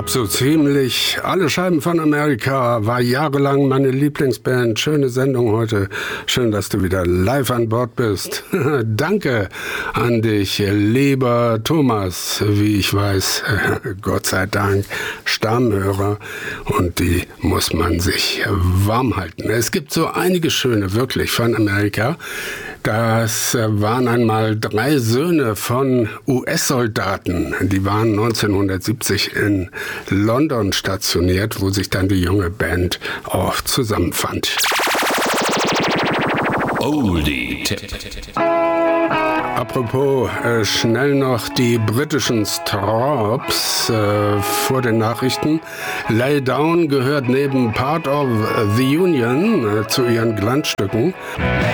Stop so ziemlich. Alle Scheiben von Amerika war jahrelang meine Lieblingsband. Schöne Sendung heute. Schön, dass du wieder live an Bord bist. Danke an dich, lieber Thomas, wie ich weiß, Gott sei Dank, Stammhörer. Und die muss man sich warm halten. Es gibt so einige schöne, wirklich, von Amerika. Das waren einmal 3 Söhne von US-Soldaten. Die waren 1970 in London stationiert, wo sich dann die junge Band auch zusammenfand. Oldie. Apropos, schnell noch die britischen Strawbs vor den Nachrichten. Lay Down gehört neben Part of the Union zu ihren Glanzstücken.